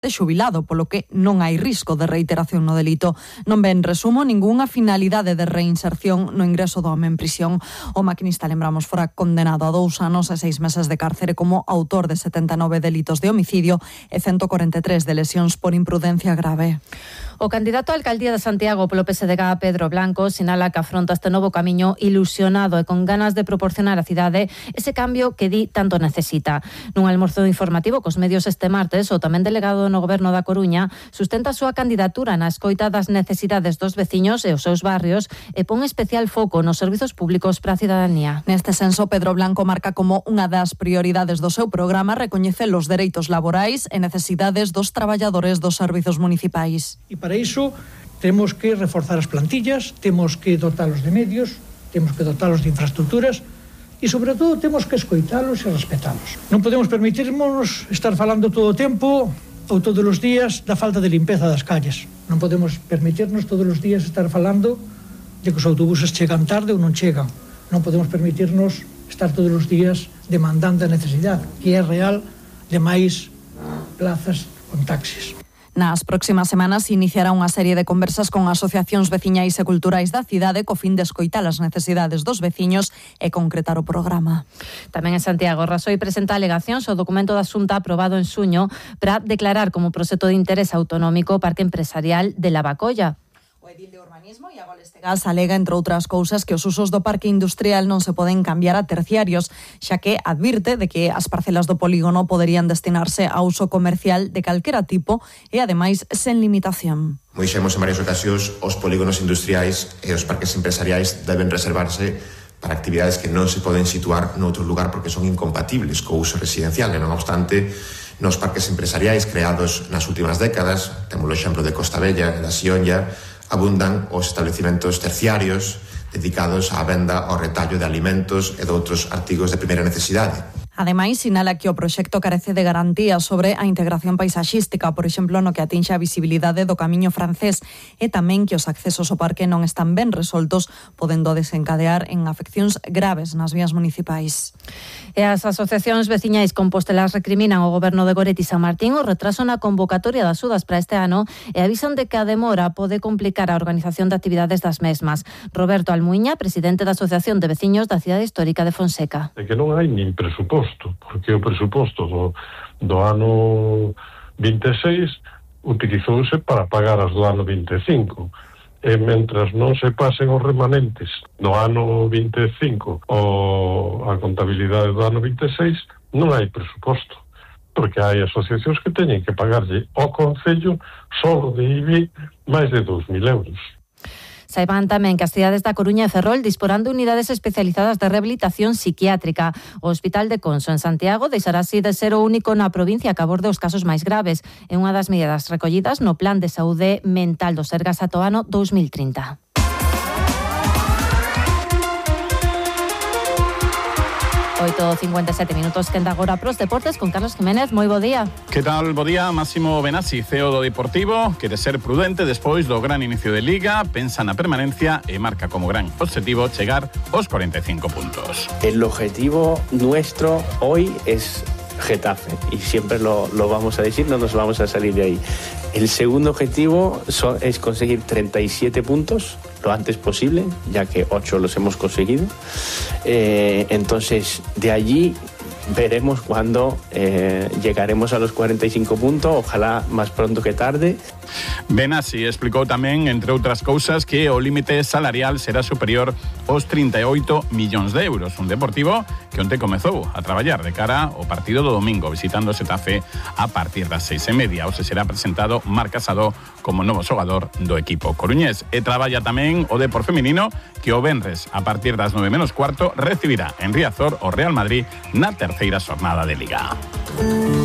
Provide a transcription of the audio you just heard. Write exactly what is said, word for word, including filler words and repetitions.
de xubilado, polo que non hai risco de reiteración no delito. Non ven, resumo, ningunha finalidade de reinserción no ingreso do home en prisión. O maquinista, lembramos, fora condenado a dous anos e seis meses de cárcere como autor de setenta e nove delitos de homicidio e ciento corenta e tres de lesións por imprudencia grave. O candidato á alcaldía de Santiago polo P S D G, Pedro Blanco, sinala que afronta este novo camiño ilusionado e con ganas de proporcionar á cidade ese cambio que di tanto necesita. Nun almorzo informativo cos medios este martes, o tamén delegado no Goberno da Coruña sustenta a súa candidatura na escoita das necesidades dos veciños e os seus barrios e pon especial foco nos servizos públicos para a cidadanía. Neste senso, Pedro Blanco marca como unha das prioridades do seu programa recoñecer os dereitos laborais e necesidades dos traballadores dos servizos municipais. E para iso temos que reforzar as plantillas, temos que dotalos de medios, temos que dotalos de infraestructuras e, sobre todo, temos que escoitalos e respetalos. Non podemos permitirnos estar falando todo o tempo ou todos os días da falta de limpeza das calles. Non podemos permitirnos todos os días estar falando de que os autobuses chegan tarde ou non chegan. Non podemos permitirnos estar todos os días demandando a necesidade, que é real, de máis plazas con taxis. Nas próximas semanas iniciará unha serie de conversas con asociacións veciñais e culturais da cidade co fin de escoitar as necesidades dos veciños e concretar o programa. Tamén en Santiago, Rasoy presenta alegacións ao documento da Xunta aprobado en xuño para declarar como proxecto de interés autonómico o Parque Empresarial de Lavacolla. O edil de Urbanismo, Iago Lestegas, alega, entre outras cousas, que os usos do parque industrial non se poden cambiar a terciarios, xa que advirte de que as parcelas do polígono poderían destinarse a uso comercial de calquera tipo e, ademais, sen limitación. Como dixemos en varias ocasións, os polígonos industriais e os parques empresariais deben reservarse para actividades que non se poden situar noutro lugar porque son incompatibles co uso residencial. E non obstante, nos parques empresariais creados nas últimas décadas, temos o exemplo de Costa Bella e da Sionlla, abundan os establecimentos terciarios dedicados á venda ao retallo de alimentos e de outros artigos de primeira necesidade. Ademais, sinala que o proxecto carece de garantías sobre a integración paisaxística, por exemplo, no que atinxe a visibilidade do camiño francés, e tamén que os accesos ao parque non están ben resoltos, podendo desencadear en afeccións graves nas vías municipais. E as asociacións veciñais compostelas recriminan ao Goberno de Goretti San Martín o retraso na convocatoria das sudas para este ano e avisan de que a demora pode complicar a organización de actividades das mesmas. Roberto Almuiña, presidente da Asociación de Veciños da Cidade Histórica de Fonseca. É que non hai nin presuposto, porque o presuposto do, do ano vinte e seis utilizouse para pagar as do ano vinte e cinco. E mentras non se pasen os remanentes do ano vinte e cinco ou a contabilidade do ano vinte e seis, non hai presuposto, porque hai asociacións que teñen que pagarlle ao Concello só de I B I máis de dous mil euros. Saiban tamén que as cidades da Coruña e Ferrol disporán de unidades especializadas de rehabilitación psiquiátrica. O Hospital de Conso en Santiago deixará así de ser o único na provincia que aborde os casos máis graves. É unha das medidas recollidas no Plan de Saúde Mental do Sergas ata o ano dous mil trinta. oito e cincuenta e sete minutos, que anda agora pros deportes con Carlos Jiménez. Moi bo día. Que tal, bo día? Máximo Benassi, C E O do Deportivo, quere ser prudente despois do gran inicio de Liga, pensa na permanencia e marca como gran objetivo chegar aos cuarenta y cinco puntos. El objetivo nuestro hoy es Getafe y siempre lo, lo vamos a decir, no nos vamos a salir de ahí. El segundo objetivo so, es conseguir treinta y siete puntos lo antes posible, ya que ocho los hemos conseguido. Eh, entonces, de allí veremos cuándo eh, llegaremos a los cuarenta y cinco puntos, ojalá más pronto que tarde. Benassi explicou tamén, entre outras cousas, que o límite salarial será superior aos trinta e oito millóns de euros. Un Deportivo que onte comezou a traballar de cara ao partido do domingo, visitando o Xetafe a partir das seis e media. Hoxe será presentado Marc Casado como novo xogador do equipo coruñés. E traballa tamén o Depor feminino, que o venres, a partir das nove menos cuarto, recibirá en Riazor o Real Madrid na terceira xornada de Liga.